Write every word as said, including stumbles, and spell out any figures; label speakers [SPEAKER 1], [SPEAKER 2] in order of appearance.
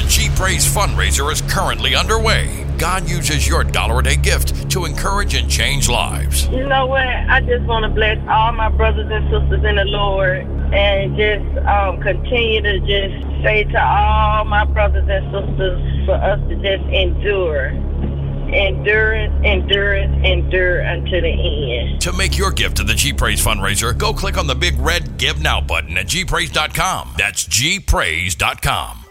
[SPEAKER 1] G Praise fundraiser is currently underway. God uses your dollar-a-day gift to encourage and change lives.
[SPEAKER 2] You know what? I just want to bless all my brothers and sisters in the Lord and just um, continue to just say to all my brothers and sisters for us to just endure. Endurance, endurance, endure until the end.
[SPEAKER 1] To make your gift to the G Praise fundraiser, go click on the big red Give Now button at G praise dot com. That's G praise dot com.